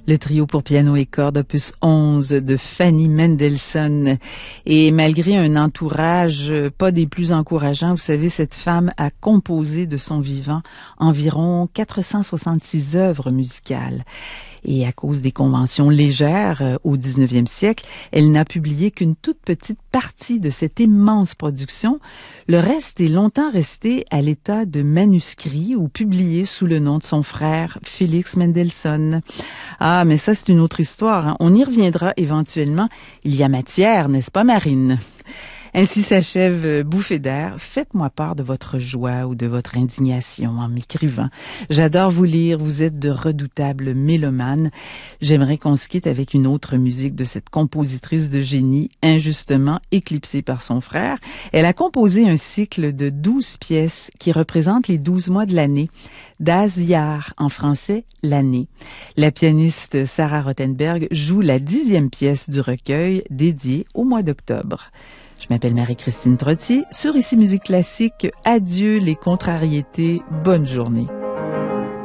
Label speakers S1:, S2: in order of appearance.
S1: Le trio pour piano et cordes opus 11 de Fanny Mendelssohn. Et malgré un entourage pas des plus encourageants, vous savez, cette femme a composé de son vivant environ 466 œuvres musicales. Et à cause des conventions légères au 19e siècle, elle n'a publié qu'une toute petite partie de cette immense production. Le reste est longtemps resté à l'état de manuscrit ou publié sous le nom de son frère Félix Mendelssohn. Ah, mais ça c'est une autre histoire, hein. On y reviendra éventuellement. Il y a matière, n'est-ce pas Marine? Ainsi s'achève Bouffée d'air. Faites-moi part de votre joie ou de votre indignation en m'écrivant. J'adore vous lire, vous êtes de redoutables mélomanes. J'aimerais qu'on se quitte avec une autre musique de cette compositrice de génie, injustement éclipsée par son frère. Elle a composé un cycle de 12 pièces qui représentent les 12 mois de l'année. Das Jahr, en français, l'année. La pianiste Sarah Rothenberg joue la 10e pièce du recueil dédiée au mois d'octobre. Je m'appelle Marie-Christine Trottier. Sur Ici Musique Classique, adieu les contrariétés, bonne journée.